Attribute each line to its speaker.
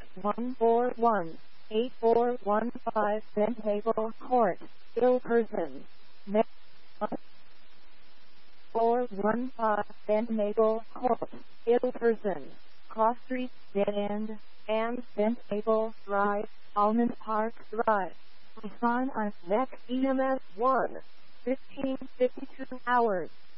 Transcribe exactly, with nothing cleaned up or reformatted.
Speaker 1: one four one, eight four one five Bentable Court, Ilperson, four one five Bentable Court, Ilperson, Cross Street, Dead End, and Bentable Drive, Almond Park Drive. Sign us next E M S one, fifteen fifty-two hours.